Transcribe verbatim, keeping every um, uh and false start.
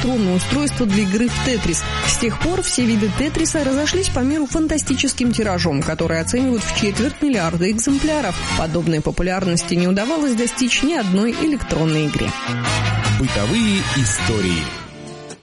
электронное устройство для игры в «Тетрис». С тех пор все виды «Тетриса» разошлись по миру фантастическим тиражом, который оценивают в четверть миллиарда экземпляров. Подобной популярности не удавалось достичь ни одной электронной игре. Бытовые истории.